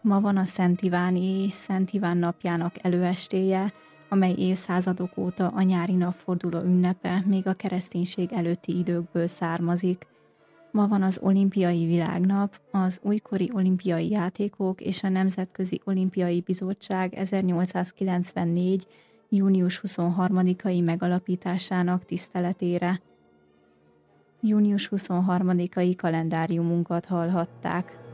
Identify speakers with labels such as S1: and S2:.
S1: Ma van a Szent Iváni és Szent Iván napjának előestéje, amely évszázadok óta a nyári napforduló ünnepe még a kereszténység előtti időkből származik. Ma van az Olimpiai Világnap, az újkori olimpiai játékok és a Nemzetközi Olimpiai Bizottság 1894. június 23-ai megalapításának tiszteletére. Június 23-ai kalendáriumunkat hallhatták.